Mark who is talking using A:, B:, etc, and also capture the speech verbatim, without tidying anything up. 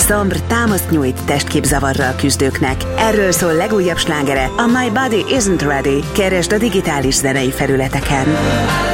A: Sombre támaszt nyújt testképzavarral küzdőknek. Erről szól legújabb slágere, a My Body Isn't Ready. Keresd a digitális zenei felületeken.